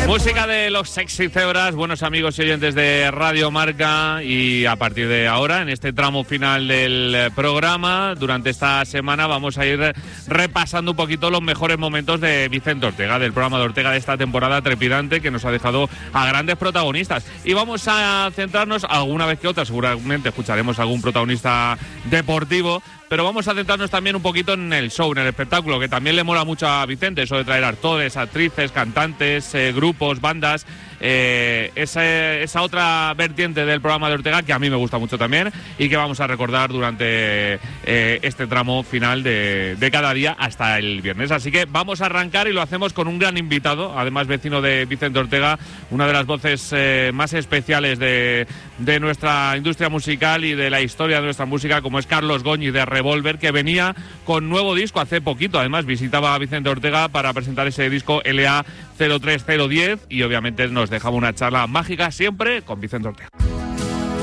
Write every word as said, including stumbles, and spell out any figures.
Música de los Sexy Zebras, buenos amigos y oyentes de Radio Marca, y a partir de ahora, en este tramo final del programa, durante esta semana vamos a ir repasando un poquito los mejores momentos de Vicente Ortega, del programa de Ortega de esta temporada trepidante que nos ha dejado a grandes protagonistas. Y vamos a centrarnos, alguna vez que otra, seguramente escucharemos algún protagonista deportivo, pero vamos a centrarnos también un poquito en el show, en el espectáculo, que también le mola mucho a Vicente, eso de traer actores, actrices, cantantes, eh, grupos, bandas, eh, esa, esa otra vertiente del programa de Ortega que a mí me gusta mucho también y que vamos a recordar durante eh, este tramo final de, de cada día hasta el viernes. Así que vamos a arrancar y lo hacemos con un gran invitado, además vecino de Vicente Ortega, una de las voces eh, más especiales de, de nuestra industria musical y de la historia de nuestra música, como es Carlos Goñi de Revolver, que venía con nuevo disco hace poquito. Además visitaba a Vicente Ortega para presentar ese disco L A cero tres cero diez y obviamente nos dejaba una charla mágica siempre con Vicente Ortega.